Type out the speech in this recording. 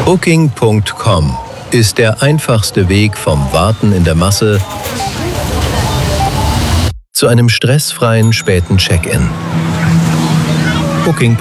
Booking.com ist der einfachste Weg vom Warten in der Masse zu einem stressfreien späten Check-in. Booking.